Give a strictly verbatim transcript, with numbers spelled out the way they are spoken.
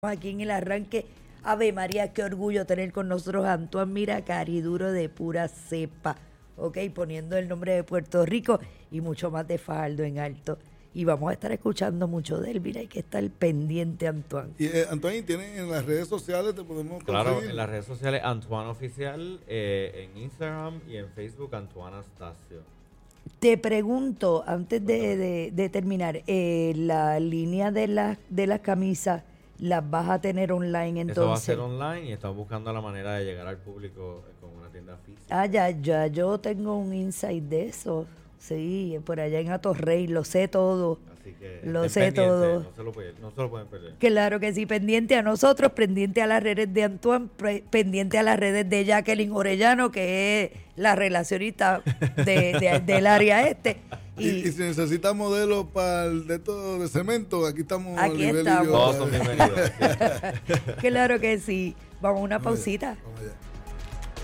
Aquí en el arranque. Ave María, qué orgullo tener con nosotros a Antoine Mira, cariduro de pura cepa, ok, poniendo el nombre de Puerto Rico y mucho más de Fajardo en alto. Y vamos a estar escuchando mucho de él, mira, hay que estar pendiente, Antoine. Y eh, Antoine, ¿tienen en las redes sociales? ¿Te podemos Claro, conseguir? en las redes sociales Antoine Oficial, eh, en Instagram y en Facebook Antoine Astacio. Te pregunto, antes de, de, de terminar, eh, la línea de, la, de las camisas, ¿las vas a tener online entonces? Eso va a ser online y estamos buscando la manera de llegar al público con una tienda física. Ah, ya, ya, yo tengo un insight de eso. Sí, por allá en Atorrey, lo sé todo. Así que lo estén sé pendientes, todo. No se, lo pueden, no se lo pueden perder. Claro que sí, pendiente a nosotros, pendiente a las redes de Antoine, pre- pendiente a las redes de Jacqueline Orellano, que es la relacionista de, de- del área este. Y, y si necesita modelos para el de todo de cemento, aquí estamos. Aquí Libel y estamos. yo. Todos son bienvenidos. Claro que sí. Vamos a una Vamos allá, pausita. vamos allá.